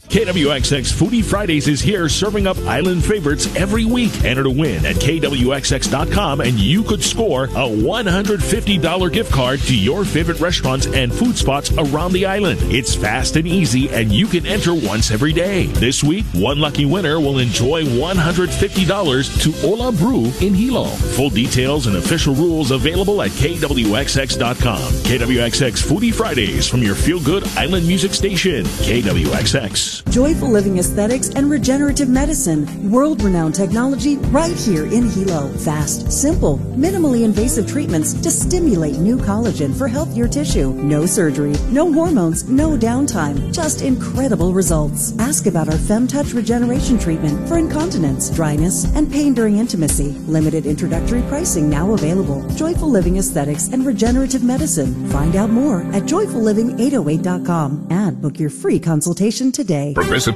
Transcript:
KWXX Foodie Fridays is here serving up island favorites every week. Enter to win at KWXX.com and you could score a $150 gift card to your favorite restaurants and food spots around the island. It's fast and easy and you can enter once every day. This week, one lucky winner will enjoy $150 to Ola Brew in Hilo. Full details and official rules available at KWXX.com. KWXX Foodie Fridays from your feel-good island music station, KWXX. Joyful Living Aesthetics and Regenerative Medicine. World-renowned technology right here in Hilo. Fast, simple, minimally invasive treatments to stimulate new collagen for healthier tissue. No surgery, no hormones, no downtime. Just incredible results. Ask about our FemTouch Regeneration Treatment for incontinence, dryness, and pain during intimacy. Limited introductory pricing now available. Joyful Living Aesthetics and Regenerative Medicine. Find out more at joyfulliving808.com and book your free consultation today. Progressive